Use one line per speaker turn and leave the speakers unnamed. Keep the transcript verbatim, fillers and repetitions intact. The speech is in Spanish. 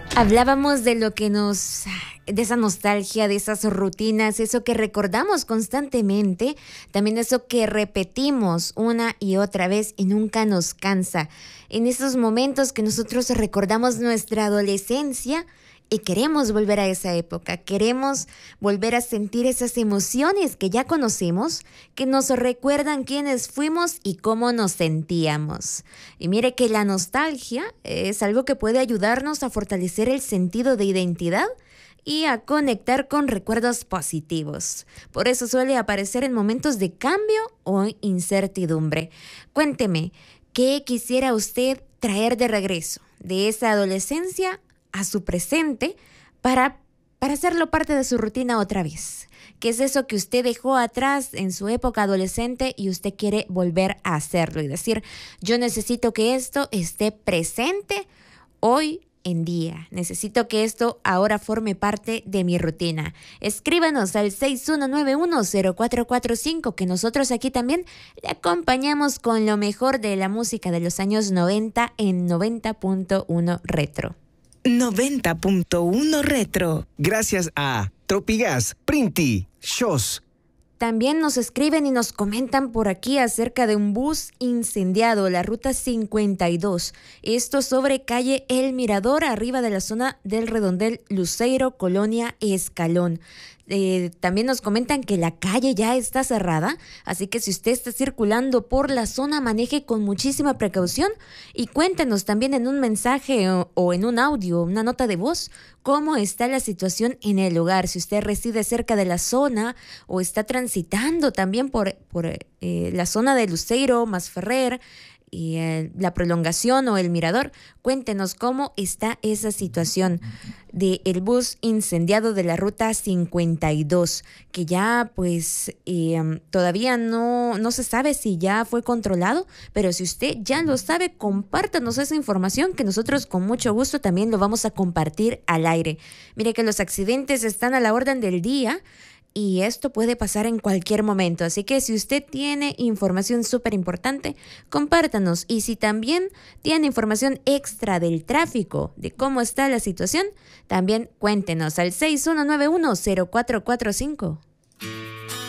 Hablábamos de lo que nos, de esa nostalgia, de esas rutinas, eso que recordamos constantemente, también eso que repetimos una y otra vez y nunca nos cansa. En esos momentos que nosotros recordamos nuestra adolescencia y queremos volver a esa época, queremos volver a sentir esas emociones que ya conocemos, que nos recuerdan quiénes fuimos y cómo nos sentíamos. Y mire que la nostalgia es algo que puede ayudarnos a fortalecer el sentido de identidad y a conectar con recuerdos positivos. Por eso suele aparecer en momentos de cambio o incertidumbre. Cuénteme, ¿qué quisiera usted traer de regreso de esa adolescencia a su presente para, para hacerlo parte de su rutina otra vez? ¿Qué es eso que usted dejó atrás en su época adolescente y usted quiere volver a hacerlo y decir, yo necesito que esto esté presente hoy en día? Necesito que esto ahora forme parte de mi rutina. Escríbanos al seis uno nueve uno cero cuatro cuatro cinco, que nosotros aquí también le acompañamos con lo mejor de la música de los años noventa en noventa punto uno Retro.
noventa punto uno Retro.
Gracias a Tropigas, Printi, Shows.
También nos escriben y nos comentan por aquí acerca de un bus incendiado, la ruta cincuenta y dos. Esto sobre calle El Mirador, arriba de la zona del redondel Luceiro, Colonia Escalón. Eh, también nos comentan que la calle ya está cerrada, así que si usted está circulando por la zona, maneje con muchísima precaución y cuéntenos también en un mensaje o, o en un audio, una nota de voz, cómo está la situación en el lugar. Si usted reside cerca de la zona o está transitando también por, por eh, la zona de Luceiro, Masferrer, y eh, la prolongación o el mirador, cuéntenos cómo está esa situación del bus incendiado de la ruta cincuenta y dos, que ya pues eh, todavía no, no se sabe si ya fue controlado, pero si usted ya lo sabe, compártanos esa información que nosotros con mucho gusto también lo vamos a compartir al aire. Mire que los accidentes están a la orden del día y esto puede pasar en cualquier momento, así que si usted tiene información súper importante, compártanos. Y si también tiene información extra del tráfico, de cómo está la situación, también cuéntenos al seis uno nueve uno cero cuatro cuatro cinco.